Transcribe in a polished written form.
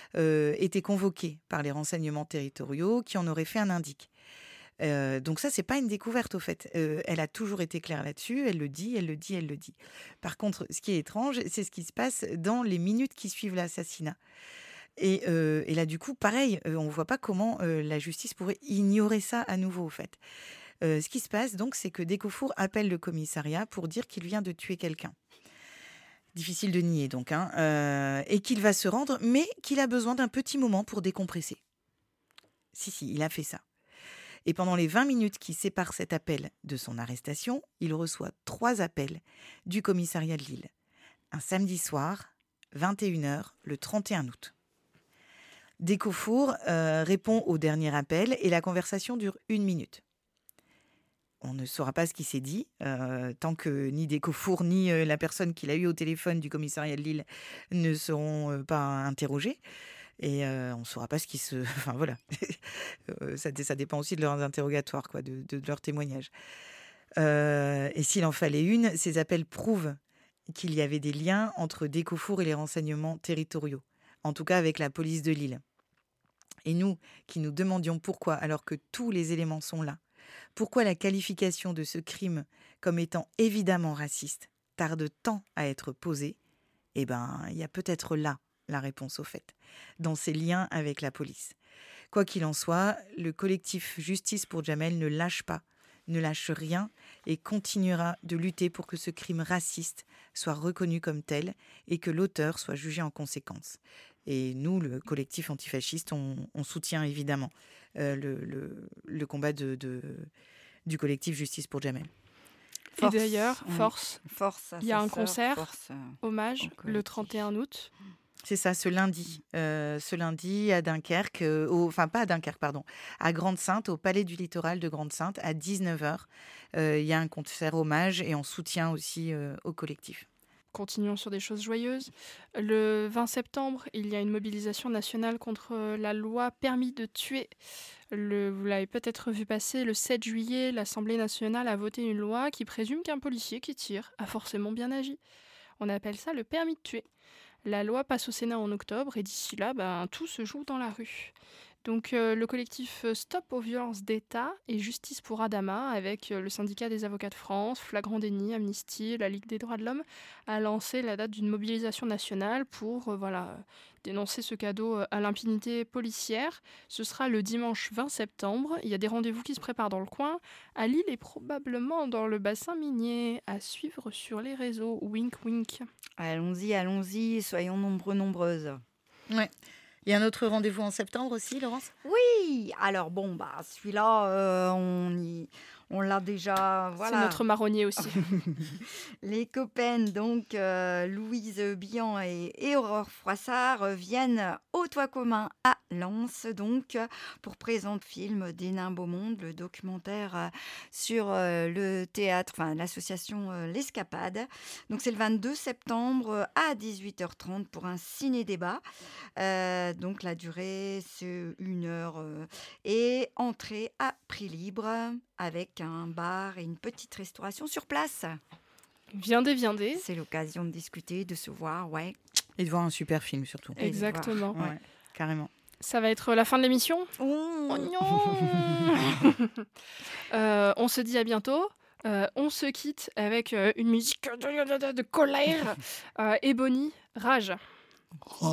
été convoquée par les renseignements territoriaux qui en auraient fait un indique. Donc ça, c'est pas une découverte au fait. Elle a toujours été claire là-dessus, elle le dit, elle le dit, elle le dit. Par contre, ce qui est étrange, c'est ce qui se passe dans les minutes qui suivent l'assassinat. Et là, du coup, pareil, on voit pas comment la justice pourrait ignorer ça à nouveau, au fait. Ce qui se passe, donc, c'est que Décofour appelle le commissariat pour dire qu'il vient de tuer quelqu'un. Difficile de nier, donc, hein, et qu'il va se rendre, mais qu'il a besoin d'un petit moment pour décompresser. Si, il a fait ça. Et pendant les 20 minutes qui séparent cet appel de son arrestation, il reçoit 3 appels du commissariat de Lille. Un samedi soir, 21h, le 31 août. Décofour répond au dernier appel et la conversation dure 1 minute. On ne saura pas ce qui s'est dit, tant que ni Décofour ni la personne qu'il a eue au téléphone du commissariat de Lille ne seront pas interrogés. Et on ne saura pas ce qui se... Enfin voilà, ça dépend aussi de leurs interrogatoires, quoi, de leurs témoignages. Et s'il en fallait une, ces appels prouvent qu'il y avait des liens entre Décofour et les renseignements territoriaux, en tout cas avec la police de Lille. Et nous, qui nous demandions pourquoi, alors que tous les éléments sont là, pourquoi la qualification de ce crime comme étant évidemment raciste tarde tant à être posée, eh ben, il y a peut-être là la réponse au fait, dans ses liens avec la police. Quoi qu'il en soit, le collectif Justice pour Jamel ne lâche pas, ne lâche rien et continuera de lutter pour que ce crime raciste soit reconnu comme tel et que l'auteur soit jugé en conséquence. Et nous, le collectif antifasciste, on soutient évidemment le combat du collectif Justice pour Jamel. Et d'ailleurs, Force à il y a sa un sœur, concert, force hommage, au le collectif. 31 août. C'est ça, ce lundi à Dunkerque, enfin pas à Dunkerque, pardon, à Grande-Synthe, au Palais du Littoral de Grande-Synthe, à 19h. Il y a un concert hommage et on soutient aussi au collectif. Continuons sur des choses joyeuses. Le 20 septembre, il y a une mobilisation nationale contre la loi permis de tuer. Vous l'avez peut-être vu passer, le 7 juillet, l'Assemblée nationale a voté une loi qui présume qu'un policier qui tire a forcément bien agi. On appelle ça le permis de tuer. La loi passe au Sénat en octobre et d'ici là, tout se joue dans la rue. Donc le collectif Stop aux violences d'État et Justice pour Adama, avec le syndicat des avocats de France, Flagrant Déni, Amnesty, la Ligue des droits de l'homme, a lancé la date d'une mobilisation nationale pour dénoncer ce cadeau à l'impunité policière. Ce sera le dimanche 20 septembre. Il y a des rendez-vous qui se préparent dans le coin, à Lille et probablement dans le bassin minier, à suivre sur les réseaux. Wink wink. Allons-y, soyons nombreuses. Ouais. Il y a un autre rendez-vous en septembre aussi, Laurence ? Oui, alors celui-là, on l'a déjà, voilà. C'est notre marronnier aussi. Les copaines, donc Louise Billan et Aurore Froissart viennent au Toit commun à Lens, donc pour présenter le film des Nains Beau Monde, le documentaire sur le théâtre, enfin l'association L'Escapade. Donc c'est le 22 septembre à 18h30 pour un ciné-débat. Donc la durée c'est 1 heure et entrée à prix libre avec un bar et une petite restauration sur place. Viendez. C'est l'occasion de discuter, de se voir, ouais. Et de voir un super film surtout. Exactement. Ouais, carrément. Ça va être la fin de l'émission. Oh non. On se dit à bientôt. On se quitte avec une musique de colère. Ebony, Rage.